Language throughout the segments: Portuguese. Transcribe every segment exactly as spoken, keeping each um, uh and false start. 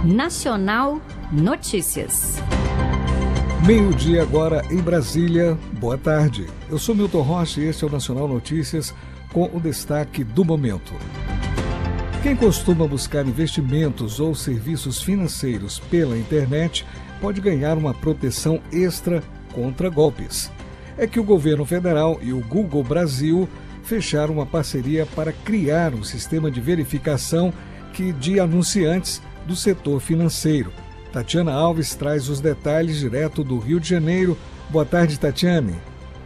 Nacional Notícias. Meio-dia agora em Brasília. Boa tarde. Eu sou Milton Rocha e este é o Nacional Notícias com o destaque do momento. Quem costuma buscar investimentos ou serviços financeiros pela internet pode ganhar uma proteção extra contra golpes. É que o governo federal e o Google Brasil fecharam uma parceria para criar um sistema de verificação que de anunciantes do setor financeiro. Tatiana Alves traz os detalhes direto do Rio de Janeiro. Boa tarde, Tatiane.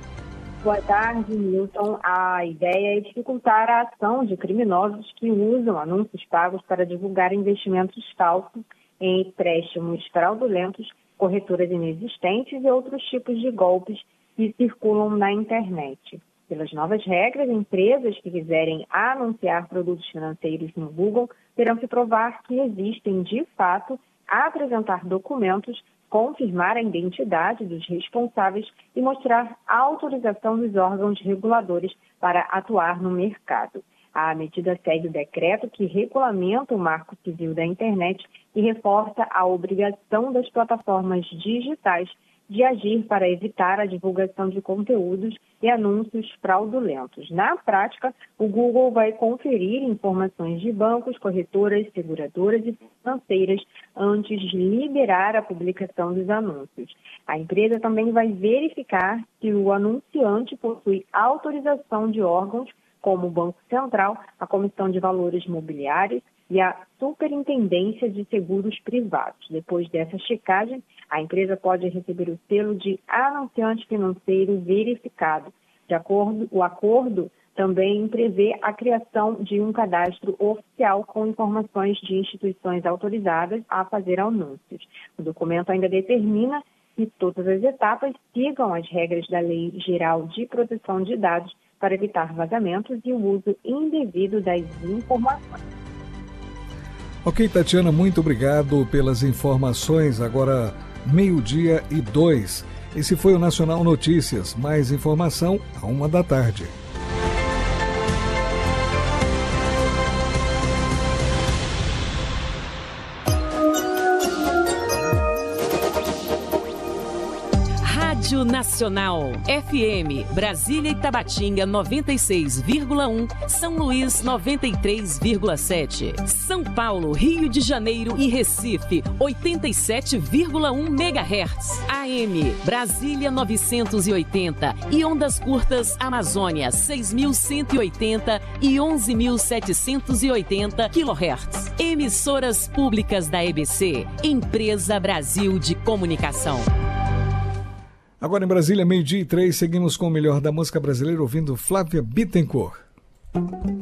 Boa tarde, Milton. A ideia é dificultar a ação de criminosos que usam anúncios pagos para divulgar investimentos falsos em empréstimos fraudulentos, corretoras inexistentes e outros tipos de golpes que circulam na internet. Pelas novas regras, empresas que quiserem anunciar produtos financeiros no Google terão que provar que existem de fato, apresentar documentos, confirmar a identidade dos responsáveis e mostrar a autorização dos órgãos reguladores para atuar no mercado. A medida segue o decreto que regulamenta o Marco Civil da Internet e reforça a obrigação das plataformas digitais de agir para evitar a divulgação de conteúdos e anúncios fraudulentos. Na prática, o Google vai conferir informações de bancos, corretoras, seguradoras e financeiras antes de liberar a publicação dos anúncios. A empresa também vai verificar se o anunciante possui autorização de órgãos como o Banco Central, a Comissão de Valores Mobiliários e a Superintendência de Seguros Privados. Depois dessa checagem, a empresa pode receber o selo de anunciante financeiro verificado. De acordo, o acordo também prevê a criação de um cadastro oficial com informações de instituições autorizadas a fazer anúncios. O documento ainda determina que todas as etapas sigam as regras da Lei Geral de Proteção de Dados para evitar vazamentos e o uso indevido das informações. Ok, Tatiana, muito obrigado pelas informações. Agora, meio-dia e dois. Esse foi o Nacional Notícias. Mais informação a uma da tarde. Rádio Nacional, F M, Brasília e Tabatinga noventa e seis vírgula um, São Luís noventa e três vírgula sete, São Paulo, Rio de Janeiro e Recife oitenta e sete vírgula um megahertz, A M, Brasília novecentos e oitenta e ondas curtas Amazônia seis mil cento e oitenta e onze mil setecentos e oitenta quilohertz. Emissoras públicas da E B C, Empresa Brasil de Comunicação. Agora em Brasília, meio-dia e três, seguimos com o melhor da música brasileira, ouvindo Flávia Bittencourt.